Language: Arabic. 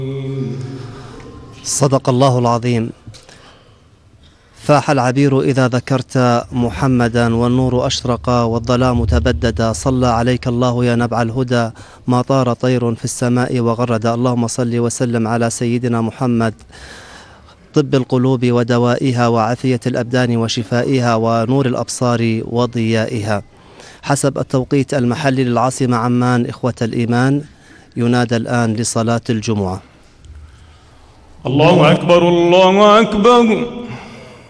صدق الله العظيم. فاح العبير إذا ذكرت محمدا، والنور أشرق والظلام تبدد. صلى عليك الله يا نبع الهدى، ما طار طير في السماء وغرد. اللهم صل وسلم على سيدنا محمد، طب القلوب ودوائها وعافية الأبدان وشفائها ونور الأبصار وضيائها. حسب التوقيت المحلي للعاصمة عمان، إخوة الإيمان، ينادى الآن لصلاة الجمعة. الله أكبر الله أكبر.